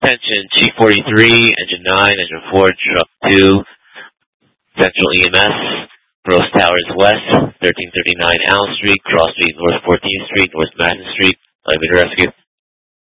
Attention, Chief 43, Engine 9, Engine 4, Truck 2, Central EMS, Gross Towers West, 1339 Allen Street, Cross Street, North 14th Street, North Madison Street, elevator rescue.